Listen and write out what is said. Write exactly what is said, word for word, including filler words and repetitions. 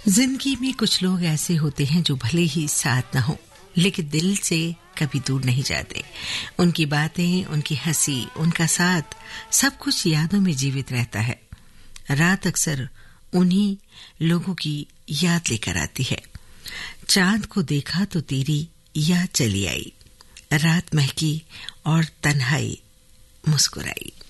जिंदगी में कुछ लोग ऐसे होते हैं जो भले ही साथ न हो लेकिन दिल से कभी दूर नहीं जाते। उनकी बातें, उनकी हंसी, उनका साथ, सब कुछ यादों में जीवित रहता है। रात अक्सर उन्हीं लोगों की याद लेकर आती है। चांद को देखा तो तेरी याद चली आई, रात महकी और तन्हाई मुस्कुराई।